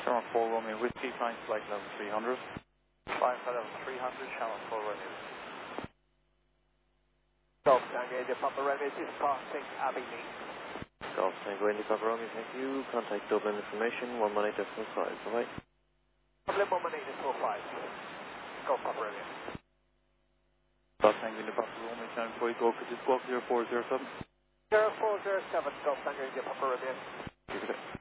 Sherman 4 Romeo Whiskey, flying flight level 300. Flying flight level 300, Sherman 4 Romeo. Golf Tango India Papa Romeo is passing Abbey. Golf Tango India Papa Romeo, thank you. Contact Dublin information 118.5. Bye-bye. Dublin 118.5. Golf Papa Romeo. Golf Tango India Papa Romeo, time before you go, could you squawk 0407? 0407, Golf Tango India Papa Romeo.